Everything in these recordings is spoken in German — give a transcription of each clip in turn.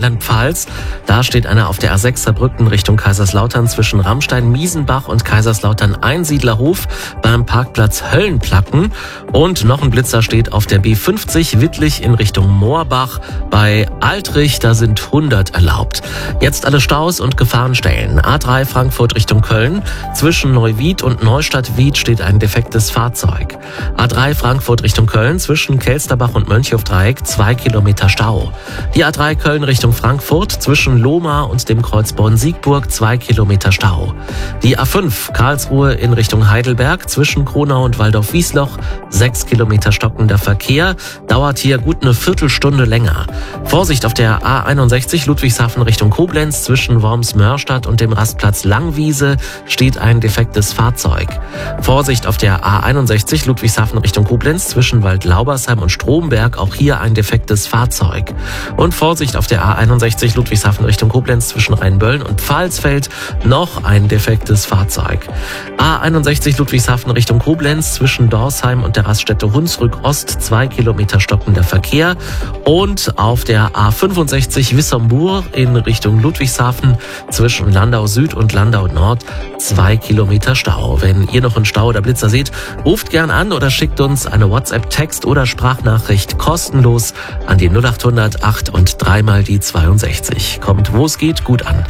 Rheinland-Pfalz. Da steht einer auf der A6 Saarbrücken Richtung Kaiserslautern zwischen Ramstein-Miesenbach und Kaiserslautern-Einsiedlerhof beim Parkplatz Höllenplatten. Und noch ein Blitzer steht auf der B50 Wittlich in Richtung Moorbach bei Altrich. Da sind 100 erlaubt. Jetzt alle Staus und Gefahrenstellen. A3 Frankfurt Richtung Köln. Zwischen Neuwied und Neustadt-Wied steht ein defektes Fahrzeug. A3 Frankfurt Richtung Köln. Zwischen Kelsterbach und Mönchhofdreieck 2 Kilometer Stau. Die A3 Köln Richtung Frankfurt. Zwischen Lohmar und dem Kreuz Bonn-Siegburg 2 Kilometer Stau. Die A5 Karlsruhe in Richtung Heidelberg. Zwischen Kronau und Waldorf-Wiesloch 6 Kilometer stockender Verkehr. Dauert hier gut eine Viertelstunde länger. Vorsicht auf der A61 Ludwigshafen Richtung Koblenz. Zwischen Worms-Mörstadt und dem Rastplatz Langwiese steht ein defektes Fahrzeug. Vorsicht auf der A61 Ludwigshafen Richtung Koblenz. Zwischen Waldlaubersheim und Stromberg. Auch hier ein defektes Fahrzeug. Und Vorsicht auf der A61 Ludwigshafen Richtung Koblenz. Zwischen Rheinböllen und Pfalzfeld noch ein defektes Fahrzeug. A61 Ludwigshafen Richtung Koblenz. Zwischen Dorsheim und der Raststätte Hunsrück Ost 2 Kilometer stockender Verkehr. Und auf der A65 Wissembourg in Richtung Ludwigshafen zwischen Landau Süd und Landau Nord 2 Kilometer Stau. Wenn ihr noch einen Stau oder Blitzer seht, ruft gern an oder schickt uns eine WhatsApp-Text oder Sprachnachricht kostenlos an die 0800 8 und 3 mal die 62. Kommt, wo es geht, gut an.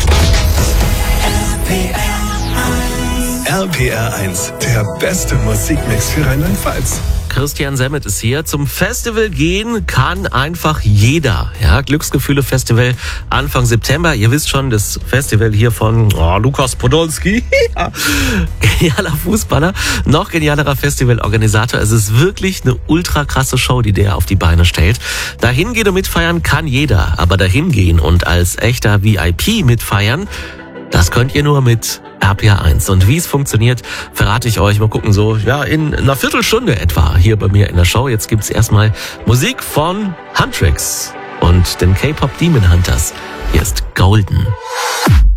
RPR 1, der beste Musikmix für Rheinland-Pfalz. Christian Semmet ist hier. Zum Festival gehen kann einfach jeder. Ja, Glücksgefühle Festival Anfang September. Ihr wisst schon, das Festival hier von Lukas Podolski. Genialer Fußballer, noch genialerer Festivalorganisator. Es ist wirklich eine ultra krasse Show, die der auf die Beine stellt. Dahin gehen und mitfeiern kann jeder. Aber dahin gehen und als echter VIP mitfeiern, das könnt ihr nur mit RPR 1. Und wie es funktioniert, verrate ich euch. Mal gucken, so in einer Viertelstunde etwa hier bei mir in der Show. Jetzt gibt's erstmal Musik von Huntrix und den K-Pop Demon Hunters. Hier ist Golden.